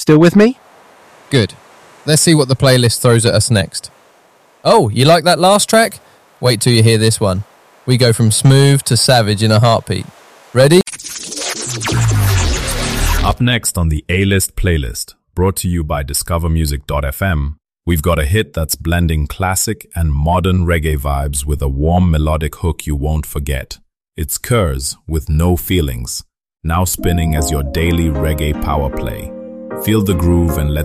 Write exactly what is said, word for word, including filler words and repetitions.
Still with me? Good. Let's see what the playlist throws at us next. Oh, you like that last track? Wait till you hear this one. We go from smooth to savage in a heartbeat. Ready? Up next on the A-List playlist, brought to you by discover music dot f m, we've got a hit that's blending classic and modern reggae vibes with a warm melodic hook you won't forget. It's Kurz with No Feelings, now spinning as your daily reggae power play. Feel the groove and let